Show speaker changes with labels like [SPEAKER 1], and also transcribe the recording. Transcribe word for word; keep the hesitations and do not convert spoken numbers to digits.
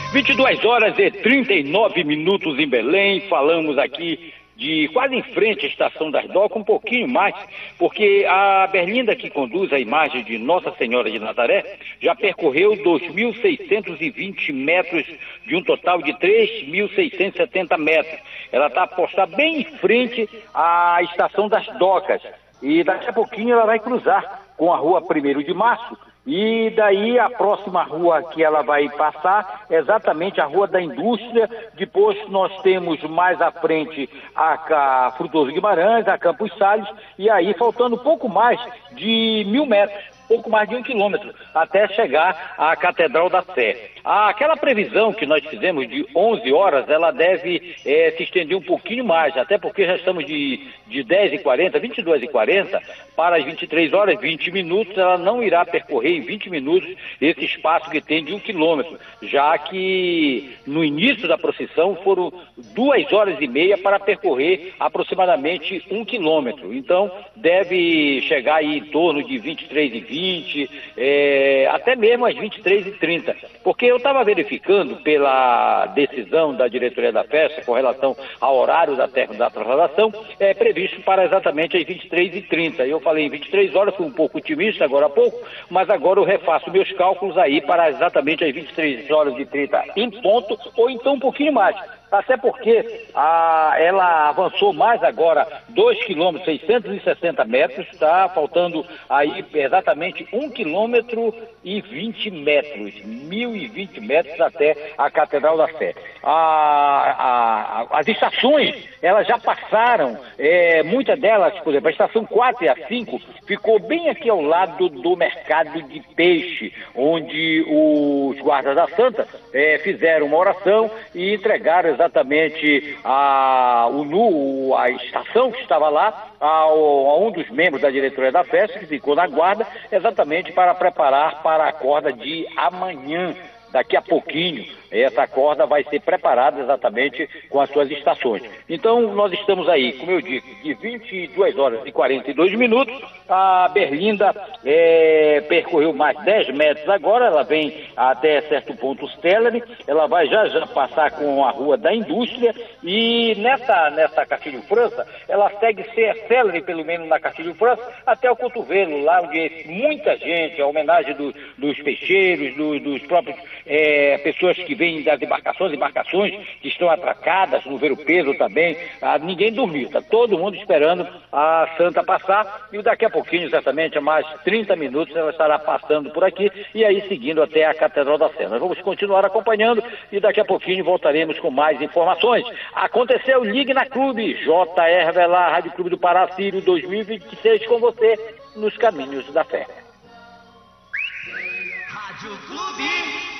[SPEAKER 1] vinte e duas horas e trinta e nove minutos em Belém. Falamos aqui de quase em frente à Estação das Docas, um pouquinho mais, porque a berlinda que conduz a imagem de Nossa Senhora de Nazaré já percorreu dois mil seiscentos e vinte metros de um total de três mil seiscentos e setenta metros. Ela está postada bem em frente à Estação das Docas e daqui a pouquinho ela vai cruzar com a rua primeiro de março. E daí a próxima rua que ela vai passar é exatamente a Rua da Indústria. Depois nós temos mais à frente a, a Frutuoso Guimarães, a Campos Salles, e aí faltando pouco mais de mil metros, pouco mais de um quilômetro, até chegar à Catedral da Sé. Aquela previsão que nós fizemos de onze horas, ela deve é, se estender um pouquinho mais, até porque já estamos de, de dez e quarenta, vinte e duas e quarenta, para as vinte e três horas e vinte minutos, ela não irá percorrer em vinte minutos esse espaço que tem de um quilômetro, já que no início da procissão foram duas horas e meia para percorrer aproximadamente um quilômetro. Então, deve chegar aí em torno de vinte e três e vinte, é, até mesmo às vinte e três e trinta, porque eu estava verificando pela decisão da diretoria da festa com relação ao horário da, da trasladação, é previsto para exatamente às vinte e três e trinta. Eu falei em vinte e três horas, fui um pouco otimista agora há pouco, mas agora eu refaço meus cálculos aí para exatamente às vinte e três horas e trinta em ponto, ou então um pouquinho mais. Até porque a, ela avançou mais agora, dois quilômetros, seiscentos e sessenta metros, está faltando aí exatamente um quilômetro e vinte metros, mil e vinte metros até a Catedral da Sé. A, a, a, as estações, elas já passaram, é, muitas delas, por exemplo, a estação quatro e a cinco ficou bem aqui ao lado do mercado de peixe, onde os guardas da Santa é, fizeram uma oração e entregaram exatamente a, o, a estação que estava lá ao, a um dos membros da diretoria da festa, que ficou na guarda, exatamente para preparar para a corda de amanhã. Daqui a pouquinho, essa corda vai ser preparada exatamente com as suas estações. Então, nós estamos aí, como eu disse, de vinte e duas horas e quarenta e dois minutos, a berlinda é, percorreu mais dez metros agora, ela vem até certo ponto Stellari, ela vai já já passar com a Rua da Indústria, e nessa, nessa Castilho França, ela segue ser Stellari, pelo menos na Castilho França, até o cotovelo, lá onde muita gente, a homenagem do, dos peixeiros, do, dos próprios é, pessoas que vêm das embarcações, embarcações que estão atracadas no Ver o Peso também, ah, ninguém dormiu, está todo mundo esperando a Santa passar, e daqui a pouquinho, exatamente, a mais trinta minutos, ela estará passando por aqui, e aí seguindo até a Catedral da Sé. Nós vamos continuar acompanhando, e daqui a pouquinho voltaremos com mais informações. Aconteceu Ligue na Clube, J R Velar, Rádio Clube do Pará, Sírio dois mil e vinte e seis, com você, nos caminhos da fé.
[SPEAKER 2] Rádio Clube.